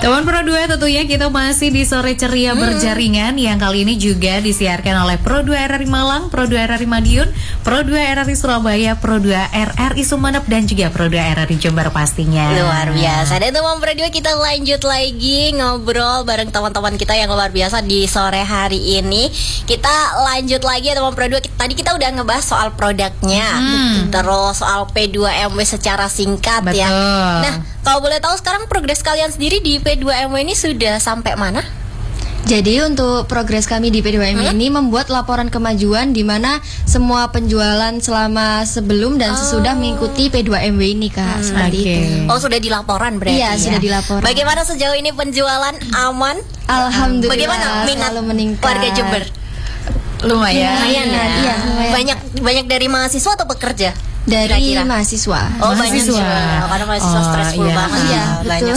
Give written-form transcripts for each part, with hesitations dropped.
Teman Pro 2 tentunya kita masih di sore ceria berjaringan yang kali ini juga disiarkan oleh Pro 2 RRI Malang, Pro 2 RRI Madiun, Pro 2 RRI Surabaya, Pro 2 RRI Sumeneb dan juga Pro 2 RRI Jember pastinya. Luar biasa. Dan teman Pro 2 kita lanjut lagi ngobrol bareng teman-teman kita yang luar biasa di sore hari ini. Kita lanjut lagi ya teman Pro 2. Tadi kita udah ngebahas soal produknya, terus soal P2MW secara singkat. Betul. Ya. Nah, kalau boleh tahu sekarang progres kalian sendiri di P2MW ini sudah sampai mana? Jadi untuk progres kami di P2MW ini membuat laporan kemajuan di mana semua penjualan selama sebelum dan sesudah mengikuti P2MW ini Kak, seperti itu. Oh, sudah dilaporan berarti? Iya, sudah dilaporan. Bagaimana sejauh ini penjualan aman? Alhamdulillah. Bagaimana minat selalu meningkat. warga Jember? Lumayan. Lumayan ya. Iya, lumayan. Banyak dari mahasiswa atau pekerja? Dari Kira-kira? mahasiswa. Oh, Mahasiswa. banyak. Karena mahasiswa stressful iya. banget Iya, ya. betul. Banyak.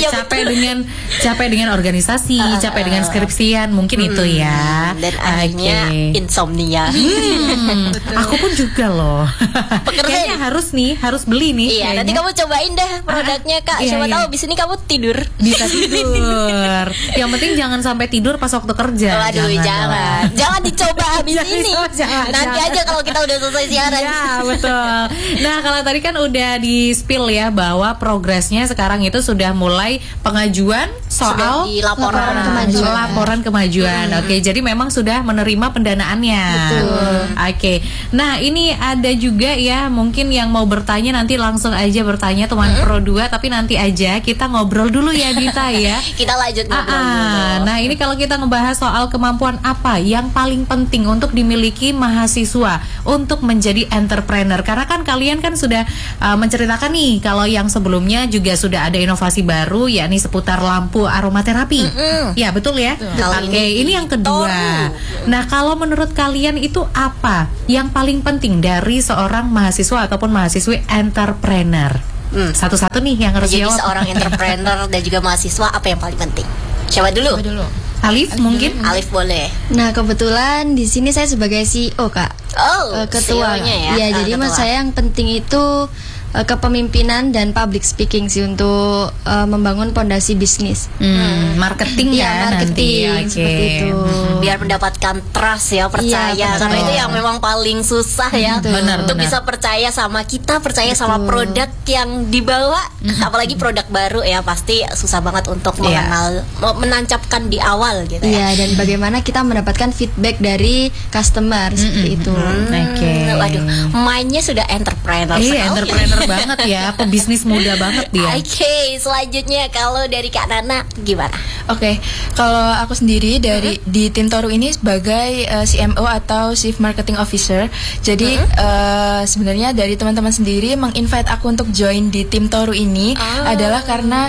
Capek dengan organisasi, capek dengan skripsian, mungkin itu ya. Dan akhirnya Oke. insomnia. Aku pun juga loh. Pekerja Kayaknya harus beli nih. Iya, nanti kayaknya. kamu cobain dah produknya Kak. Iya, Siapa iya. tahu abis ini kamu tidur. Bisa tidur. Yang penting jangan sampai tidur pas waktu kerja. Waduh, jangan. Jangan dicoba habis Jangan ini. dicoba, jangan. Nanti aja kalau kita udah selesai siaran. Ya betul. Nah kalau tadi kan udah di spill ya bahwa progresnya sekarang itu sudah mulai pengajuan soal laporan kemajuan. Oke, jadi memang sudah menerima pendanaannya. Betul. Oke. Nah ini ada juga ya mungkin yang mau bertanya nanti langsung aja bertanya teman Pro 2 tapi nanti aja kita ngobrol dulu ya Dita ya. Kita lanjut ngobrol dulu. Nah ini kalau kita ngebahas soal kemampuan apa yang paling penting untuk dimiliki mahasiswa untuk menjadi entrepreneur, karena kan kalian kan sudah menceritakan nih kalau yang sebelumnya juga sudah ada inovasi baru yakni seputar lampu aromaterapi. Ya betul ya. Oke, ini yang kedua. Nah kalau menurut kalian itu apa yang paling penting dari seorang mahasiswa ataupun mahasiswi entrepreneur? Satu-satu nih yang harus Jadi jawab. seorang entrepreneur dan juga mahasiswa apa yang paling penting? Siapa dulu? Alif mungkin? Alif boleh. Nah, kebetulan di sini saya sebagai CEO, Kak. Oh, Ketua. CEO-nya ya. Iya, jadi menurut saya yang penting itu kepemimpinan dan public speaking sih untuk membangun pondasi bisnis. Marketing Iya, ya marketing, nanti. seperti itu. Biar mendapatkan trust ya, percaya. Iya, Karena betul. itu yang memang paling susah ya. Benar, Untuk benar. bisa percaya sama kita, percaya sama produk yang dibawa. Apalagi produk baru ya, pasti susah banget untuk mengenal, menancapkan di awal gitu ya. Iya, dan bagaimana kita mendapatkan feedback dari customer seperti itu. Oke. Waduh, mainnya sudah entrepreneur Iya, sekali. entrepreneur banget ya, pebisnis muda banget dia. Oke, selanjutnya kalau dari Kak Nana gimana? Oke, kalau aku sendiri di tim Toru ini sebagai CMO atau Chief Marketing Officer. Jadi sebenarnya dari teman-teman sendiri menginvite aku untuk join di tim Toru ini adalah karena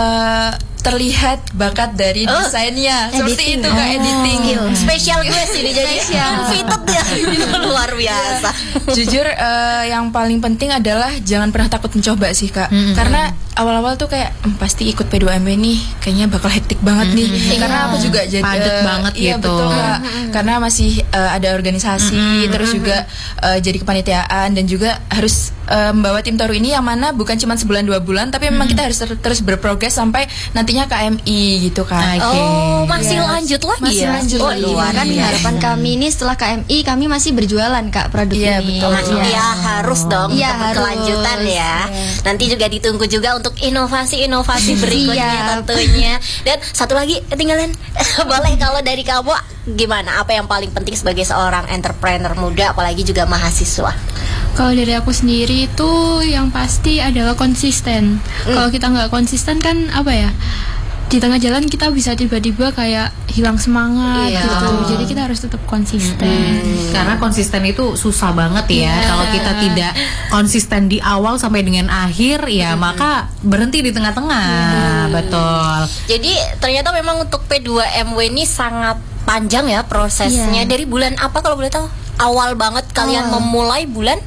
terlihat bakat dari desainnya seperti itu Kak, editing. Special guest ini jadi invited ya. Luar biasa. Jujur yang paling penting adalah jangan pernah takut mencoba sih Kak. Karena awal-awal tuh kayak pasti ikut P2MW nih kayaknya bakal hektik banget nih. Karena aku juga jadi Padet banget iya, gitu. betul Kak. Karena masih ada organisasi, terus juga jadi kepanitiaan dan juga harus membawa tim Toru ini yang mana bukan cuma sebulan 2 bulan tapi memang kita harus terus berprogres sampai nantinya KMI gitu kan. Oh, masih lanjut lagi Masih ya? lanjut Oh, lagi. luar Kan biasa. harapan kami ini setelah KMI kami masih berjualan Kak produk Iya, ini. betul. Ya harus dong Iya, untuk harus. kelanjutan ya. Nanti juga ditunggu juga untuk inovasi-inovasi berikutnya Siap. tentunya. Dan satu lagi ketinggalan. Boleh kalau dari kamu gimana? Apa yang paling penting sebagai seorang entrepreneur muda apalagi juga mahasiswa? Kalau dari aku sendiri itu yang pasti adalah konsisten. Kalau kita nggak konsisten kan apa ya? Di tengah jalan kita bisa tiba-tiba kayak hilang semangat Iya. gitu. Jadi kita harus tetap konsisten. Karena konsisten itu susah banget ya. Kalau kita tidak konsisten di awal sampai dengan akhir ya maka berhenti di tengah-tengah. Betul. Jadi ternyata memang untuk P2MW ini sangat panjang ya prosesnya. Iya. Dari bulan apa kalau boleh tahu? Awal banget kalian memulai bulan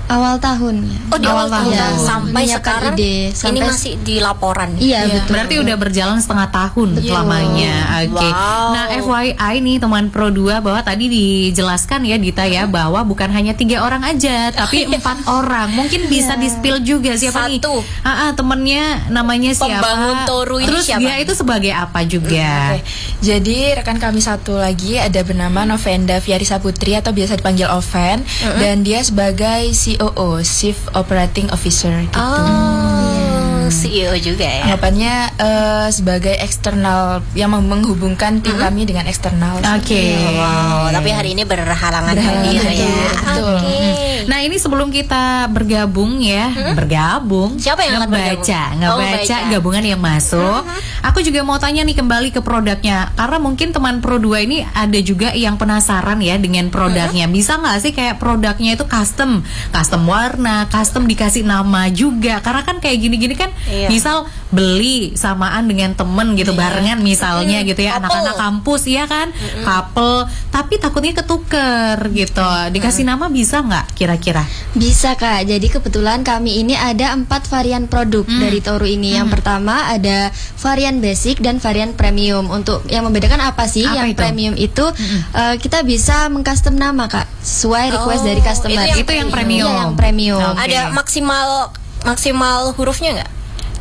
awal tahun. Oh, di awal tahun. Ya, Sampai menyiapkan sekarang ide, ini masih di laporan. Iya, betul. Berarti udah berjalan setengah tahun lamanya. Oke. Wow. Nah, FYI nih teman Pro 2 bahwa tadi dijelaskan ya Dita ya bahwa bukan hanya 3 orang aja, tapi 4 orang. Mungkin bisa di-spill juga siapa Satu. nih? Temennya namanya siapa? Pembangun Toru ini Terus siapa? dia itu sebagai apa juga? Oke. Jadi rekan kami satu lagi ada bernama Novenda Fiarisa Putri atau biasa dipanggil Oven, dan dia sebagai COO, Chief Operating Officer gitu. Oh, CEO juga ya. Anggapannya sebagai eksternal yang menghubungkan tim kami dengan eksternal. Oke. Wow, tapi hari ini berhalangan hadir ya. betul. Oke. Nah, ini sebelum kita bergabung ya, bergabung. Siapa yang akan ngebaca, bergabung? ngebaca Oh, gabungan yang masuk. Aku juga mau tanya nih kembali ke produknya, karena mungkin teman Pro 2 ini ada juga yang penasaran ya dengan produknya. Bisa nggak sih kayak produknya itu custom warna, custom dikasih nama juga? Karena kan kayak gini-gini kan, Iya. misal beli samaan dengan temen gitu barengan misalnya gitu ya, Couple. anak-anak kampus ya kan, couple, tapi takutnya ketuker gitu. Dikasih nama bisa nggak kira-kira? Bisa Kak, jadi kebetulan kami ini ada 4 varian produk dari Toru ini. Yang pertama ada varian basic dan varian premium. Untuk yang membedakan apa sih? Apa Yang itu? premium itu kita bisa mengcustom nama Kak, sesuai request dari customer. itu yang premium. Iya, yang premium. Oke. Ada maksimal hurufnya nggak?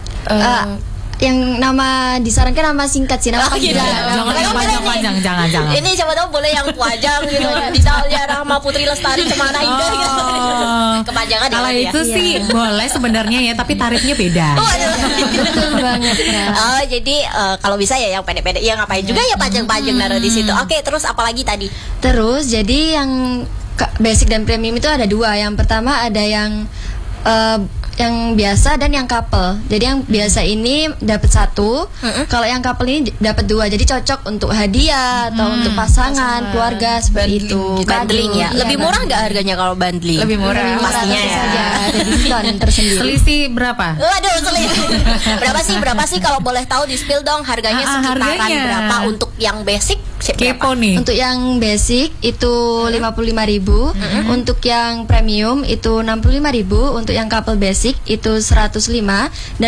Yang nama disarankan nama singkat sih, nama gitu. panggilan. Jangan yang panjang-panjang, jangan. Ini siapa tahu boleh yang panjang gitu. Misalnya Rahma Putri Lestari Cemana Indah gitu. Kepanjangan Kalau ya. itu sih boleh sebenarnya ya, tapi tarifnya beda. Betul banget Kak. Oh, jadi kalau bisa ya yang pendek-pendek. Ya ngapain juga ya panjang-panjang naruh di situ. Oke, terus apalagi tadi? Terus jadi yang basic dan premium itu ada 2. Yang pertama ada yang biasa dan yang couple. Jadi yang biasa ini dapat 1, kalau yang couple ini dapat 2. Jadi cocok untuk hadiah atau untuk pasangan, keluarga seperti itu. Bundling ya. Iya, Lebih murah nggak harganya kalau bundling? Lebih murah. Pastinya tentu ya. saja ada diskon tersendiri. Selisih berapa? Waduh, berapa sih kalau boleh tahu di spill dong harganya sekitaran harganya. berapa untuk yang basic? Kepo nih. Untuk yang basic itu 55.000, untuk yang premium itu 65.000, untuk yang couple basic itu 105, dan